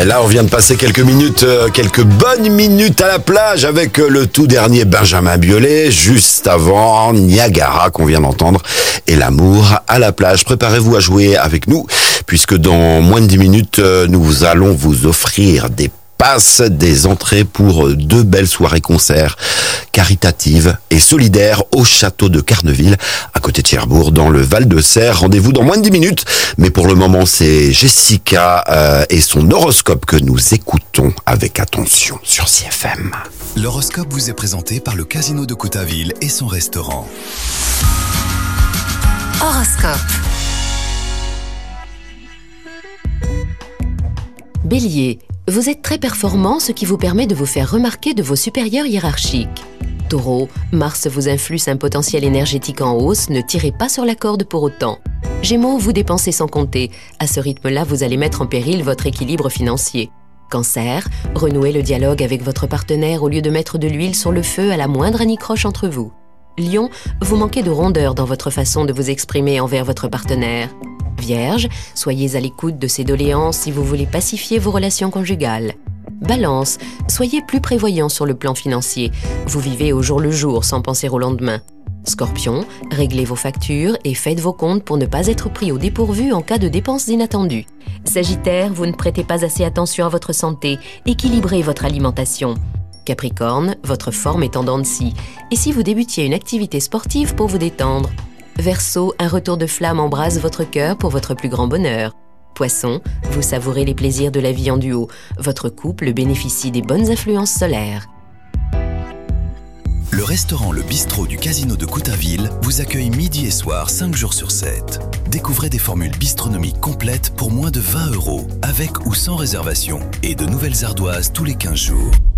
Et là, on vient de passer quelques bonnes minutes à la plage avec le tout dernier Benjamin Biolay, juste avant Niagara qu'on vient d'entendre, et l'amour à la plage. Préparez-vous à jouer avec nous, puisque dans moins de 10 minutes, nous allons vous offrir des entrées pour 2 belles soirées-concerts caritatives et solidaires au château de Carneville, à côté de Cherbourg, dans le Val-de-Serre. Rendez-vous dans moins de 10 minutes. Mais pour le moment, c'est Jessica et son horoscope que nous écoutons avec attention sur CFM. L'horoscope vous est présenté par le Casino de Coutainville et son restaurant. Horoscope. Bélier. Vous êtes très performant, ce qui vous permet de vous faire remarquer de vos supérieurs hiérarchiques. Taureau, Mars vous influe un potentiel énergétique en hausse, ne tirez pas sur la corde pour autant. Gémeaux, vous dépensez sans compter. À ce rythme-là, vous allez mettre en péril votre équilibre financier. Cancer, renouez le dialogue avec votre partenaire au lieu de mettre de l'huile sur le feu à la moindre anicroche entre vous. Lion, vous manquez de rondeur dans votre façon de vous exprimer envers votre partenaire. Vierge, soyez à l'écoute de ses doléances si vous voulez pacifier vos relations conjugales. Balance, soyez plus prévoyant sur le plan financier. Vous vivez au jour le jour sans penser au lendemain. Scorpion, réglez vos factures et faites vos comptes pour ne pas être pris au dépourvu en cas de dépenses inattendues. Sagittaire, vous ne prêtez pas assez attention à votre santé. Équilibrez votre alimentation. Capricorne, votre forme est en dents de scie. Et si vous débutiez une activité sportive pour vous détendre? Verseau, un retour de flamme embrase votre cœur pour votre plus grand bonheur. Poisson, vous savourez les plaisirs de la vie en duo. Votre couple bénéficie des bonnes influences solaires. Le restaurant Le Bistrot du Casino de Coutainville vous accueille midi et soir 5 jours sur 7. Découvrez des formules bistronomiques complètes pour moins de 20 €, avec ou sans réservation, et de nouvelles ardoises tous les 15 jours.